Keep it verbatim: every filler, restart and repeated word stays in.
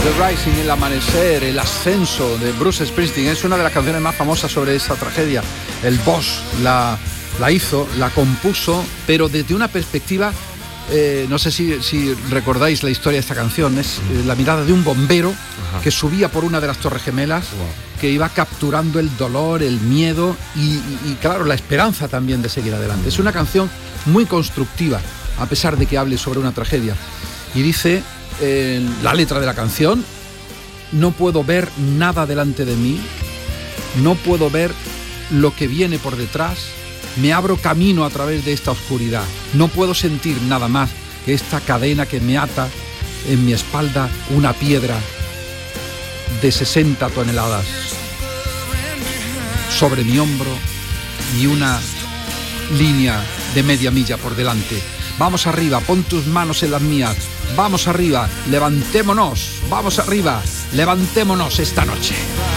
The Rising, el amanecer, el ascenso de Bruce Springsteen. Es una de las canciones más famosas sobre esa tragedia. El Boss la, la hizo, la compuso, pero desde una perspectiva, eh, no sé si, si recordáis la historia de esta canción, es eh, la mirada de un bombero Ajá. que subía por una de las Torres Gemelas, wow. que iba capturando el dolor, el miedo y, y, y claro, la esperanza también de seguir adelante. Es una canción muy constructiva, a pesar de que hable sobre una tragedia. Y dice... Eh, la letra de la canción: no puedo ver nada delante de mí, no puedo ver lo que viene por detrás, me abro camino a través de esta oscuridad, no puedo sentir nada más que esta cadena que me ata en mi espalda, una piedra de sesenta toneladas sobre mi hombro y una línea de media milla por delante. Vamos arriba, pon tus manos en las mías. Vamos arriba, levantémonos. Vamos arriba, levantémonos esta noche.